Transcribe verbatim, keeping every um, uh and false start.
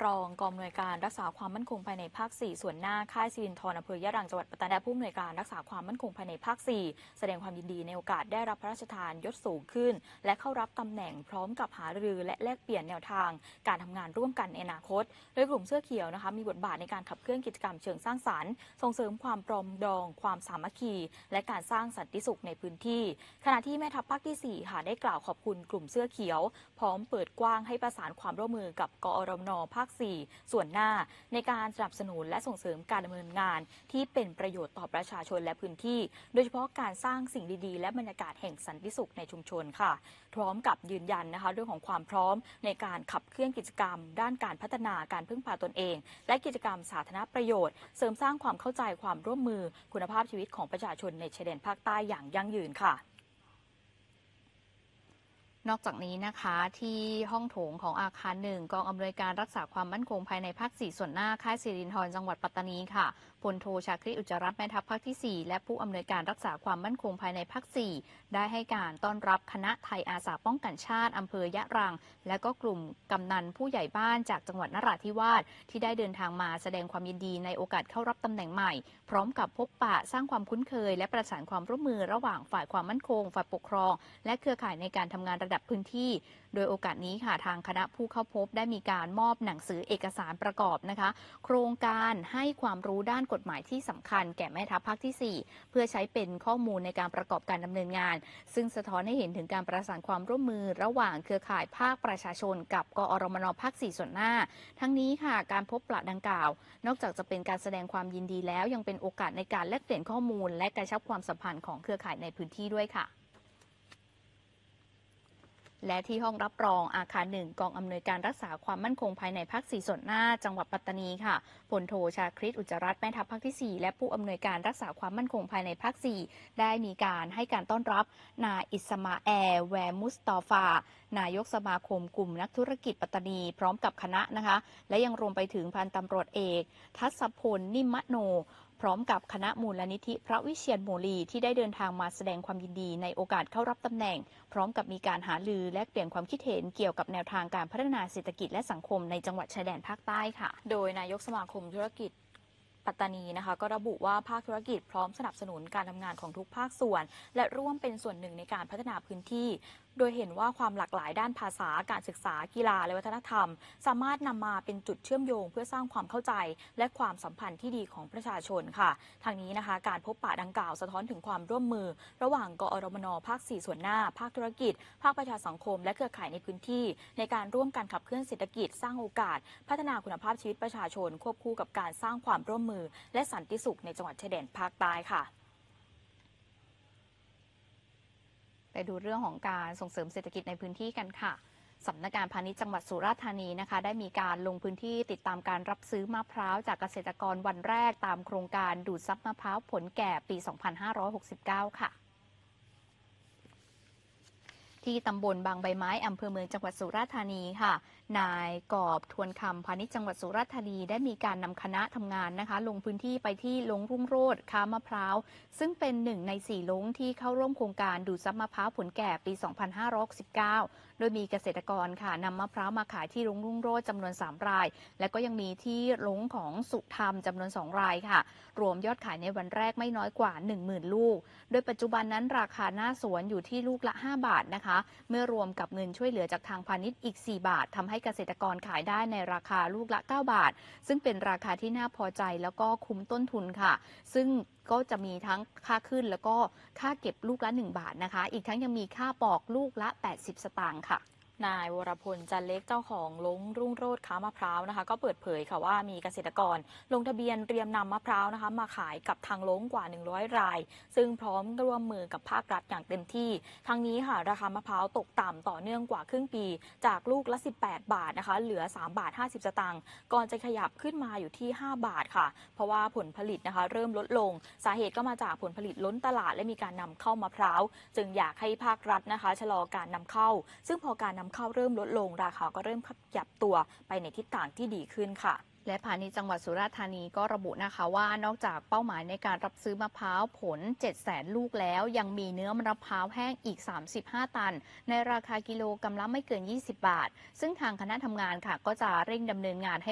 รองกองอำนวยการรักษาความมั่นคงภายในภาค สี่ ส่วนหน้าค่ายสิรินธรอำเภอยะรังจังหวัดปัตตานีและผู้อำนวยการรักษาความมั่นคงภายในภาค สี่ แสดงความยินดีในโอกาสได้รับพระราชทานยศสูงขึ้นและเข้ารับตำแหน่งพร้อมกับหารือและแลกเปลี่ยนแนวทางการทำงานร่วมกันในอนาคตโดยกลุ่มเสื้อเขียวนะคะมีบทบาทในการขับเคลื่อนกิจกรรมเชิงสร้างสรรค์ส่งเสริมความปรองดองความสามัคคีและการสร้างสันติสุขในพื้นที่ขณะที่แม่ทัพภาคที่ สี่ ค่ะได้กล่าวขอบคุณกลุ่มเสื้อเขียวพร้อมเปิดกว้างให้ประสานความร่วมมือกับกอรมนภาค สี่ ส่วนหน้าในการสนับสนุนและส่งเสริมการดำเนินงานที่เป็นประโยชน์ต่อประชาชนและพื้นที่โดยเฉพาะการสร้างสิ่งดีๆและบรรยากาศแห่งสันติสุขในชุมชนค่ะพร้อมกับยืนยันนะคะเรื่องของความพร้อมในการขับเคลื่อนกิจกรรมด้านการพัฒนาการพึ่งพาตนเองและกิจกรรมสาธารณประโยชน์เสริมสร้างความเข้าใจความร่วมมือคุณภาพชีวิตของประชาชนในชายแดนภาคใต้อย่างยั่งยืนค่ะนอกจากนี้นะคะที่ห้องโถงของอาคารหนึ่งกองอำนวยการรักษาความมั่นคงภายในภาค สี่ ส่วนหน้าค่ายสิรินธรจังหวัดปัตตานีค่ะพลโทชาคริตอุจจารัตน์แม่ทัพภาคที่ สี่ และผู้อำนวยการรักษาความมั่นคงภายในภาค สี่ ได้ให้การต้อนรับคณะไทยอาสาป้องกันชาติอำเภอยะรังและก็กลุ่มกำนันผู้ใหญ่บ้านจากจังหวัดนราธิวาสที่ได้เดินทางมาแสดงความยินดีในโอกาสเข้ารับตำแหน่งใหม่พร้อมกับพบปะสร้างความคุ้นเคยและประสานความร่วมมือระหว่างฝ่ายความมั่นคงฝ่ายปกครองและเครือข่ายในการทำงานระดับพื้นที่โดยโอกาสนี้ค่ะทางคณะผู้เข้าพบได้มีการมอบหนังสือเอกสารประกอบนะคะโครงการให้ความรู้ด้านกฎหมายที่สำคัญแก่แม่ทัพภาคที่ สี่ เพื่อใช้เป็นข้อมูลในการประกอบการดำเนินงานซึ่งสะท้อนให้เห็นถึงการประสานความร่วมมือระหว่างเครือข่ายภาคประชาชนกับกอรมนภาค สี่ ส่วนหน้าทั้งนี้ค่ะการพบปะดังกล่าวนอกจากจะเป็นการแสดงความยินดีแล้วยังเป็นโอกาสในการแลกเปลี่ยนข้อมูลและกระชับความสัมพันธ์ของเครือข่ายในพื้นที่ด้วยค่ะและที่ห้องรับรองอาคารหนึ่งกองอำนวยการรักษาความมั่นคงภายในภาค สี่ ส่วนหน้าจังหวัดปัตตานีค่ะพลโทชาคริตอุจจารัตน์แม่ทัพภาคที่ สี่ และผู้อำนวยการรักษาความมั่นคงภายในภาค สี่ ได้มีการให้การต้อนรับนายอิสมาแอร์แวร์มุสตอฟานายกสมาคมกลุ่มนักธุรกิจปัตตานีพร้อมกับคณะนะคะและยังรวมไปถึงพันตำรวจเอกทัศพลนิมมโนพร้อมกับคณะมูลนิธิพระวิเชียรโมลีที่ได้เดินทางมาแสดงความยินดีในโอกาสเข้ารับตำแหน่งพร้อมกับมีการหารือและเปลี่ยนความคิดเห็นเกี่ยวกับแนวทางการพัฒนาเศรษฐกิจและสังคมในจังหวัดชายแดนภาคใต้ค่ะโดยนายกสมาคมธุรกิจปัตตานีนะคะก็ระบุว่าภาคธุรกิจพร้อมสนับสนุนการทำงานของทุกภาคส่วนและร่วมเป็นส่วนหนึ่งในการพัฒนาพื้นที่โดยเห็นว่าความหลากหลายด้านภาษาการศึกษากีฬาและวัฒนธรรมสามารถนำมาเป็นจุดเชื่อมโยงเพื่อสร้างความเข้าใจและความสัมพันธ์ที่ดีของประชาชนค่ะทางนี้นะคะการพบปะดังกล่าวสะท้อนถึงความร่วมมือระหว่างกอรมนภาค สี่ ส่วนหน้าภาคธุรกิจภาคประชาสังคมและเครือข่ายในพื้นที่ในการร่วมกันขับเคลื่อนเศรษฐกิจสร้างโอกาสพัฒนาคุณภาพชีวิตประชาชนควบคู่กับการสร้างความร่วมมือและสันติสุขในจังหวัดชายแดนภาคใต้ค่ะไปดูเรื่องของการส่งเสริมเศรษฐกิจในพื้นที่กันค่ะสำนักงานพาณิชย์จังหวัดสุราษฎร์ธานีนะคะได้มีการลงพื้นที่ติดตามการรับซื้อมะพร้าวจากเกษตรกรวันแรกตามโครงการดูดซับมะพร้าวผลแก่ปี สองพันห้าร้อยหกสิบเก้า ค่ะที่ตำบลบางใบไม้อำเภอเมืองจังหวัดสุราษฎร์ธานีค่ะนายกอบทวนคำพาณิชย์จังหวัดสุราษฎร์ธานีได้มีการนำคณะทำงานนะคะลงพื้นที่ไปที่ลงรุ่งโรจน์ค้ามะพร้าวซึ่งเป็นหนึ่งในสี่ลงที่เข้าร่วมโครงการดูดซับมะพร้าวผลแก่ปี สองพันห้าร้อยหกสิบเก้า โดยมีเกษตรกรค่ะนำมะพร้าวมาขายที่ลงรุ่งโรจน์จำนวนสามรายและก็ยังมีที่ลงของสุธรรมจำนวนสองรายค่ะรวมยอดขายในวันแรกไม่น้อยกว่า หนึ่งหมื่น ลูกโดยปัจจุบันนั้นราคาหน้าสวนอยู่ที่ลูกละห้าบาทนะคะเมื่อรวมกับเงินช่วยเหลือจากทางพาณิชย์อีกสี่บาททำให้เกษตรกรขายได้ในราคาลูกละเก้าบาทซึ่งเป็นราคาที่น่าพอใจแล้วก็คุ้มต้นทุนค่ะซึ่งก็จะมีทั้งค่าขึ้นแล้วก็ค่าเก็บลูกละหนึ่งบาทนะคะอีกทั้งยังมีค่าปอกลูกละแปดสิบสตางค์ค่ะนายวรพลจันเล็กเจ้าของลงรุ่งโรจน์ค้ามะพร้าวนะคะก็เปิดเผยค่ะว่ามีเกษตรกรลงทะเบียนเตรียมนำมะพร้าวนะคะมาขายกับทางลงกว่าหนึ่งร้อยรายซึ่งพร้อมร่วมมือกับภาครัฐอย่างเต็มที่ทั้งนี้ค่ะราคามะพร้าวตกต่ำต่อเนื่องกว่าครึ่งปีจากลูกละสิบแปดบาทนะคะเหลือสามบาทห้าสิบสตางค์ก่อนจะขยับขึ้นมาอยู่ที่ห้าบาทค่ะเพราะว่าผลผลิตนะคะเริ่มลดลงสาเหตุก็มาจากผลผลิตล้นตลาดและมีการนำเข้ามะพร้าวจึงอยากให้ภาครัฐนะคะชะลอการนำเข้าซึ่งพอการนำเข้าเริ่มลดลงราคาก็เริ่มขยับตัวไปในทิศทางที่ดีขึ้นค่ะและพาณิชย์จังหวัดสุราษฎร์ธานีก็ระบุนะคะว่านอกจากเป้าหมายในการรับซื้อมะพร้าวผล เจ็ดแสน ลูกแล้วยังมีเนื้อมะพร้าวแห้งอีก สามสิบห้า ตันในราคากิโลกรัมละไม่เกิน ยี่สิบบาทซึ่งทางคณะทำงานค่ะก็จะเร่งดำเนินงานให้